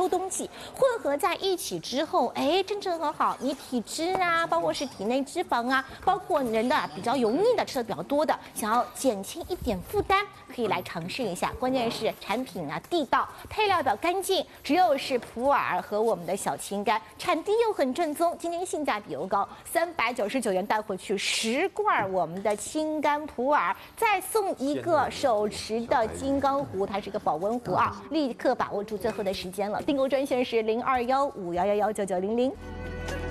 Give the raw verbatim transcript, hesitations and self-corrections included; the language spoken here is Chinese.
秋冬季混合在一起之后，哎，正正很好。你体脂啊，包括是体内脂肪啊，包括人的比较油腻的、吃的比较多的，想要减轻一点负担，可以来尝试一下。关键是产品啊地道，配料的干净，只有是普洱和我们的小青柑，产地又很正宗，今天性价比又高，三百九十九元带回去十罐我们的青柑普洱，再送一个手持的金刚壶，它是一个保温壶啊，立刻把握住最后的时间了，订购专线是零二幺五幺幺幺九九零零。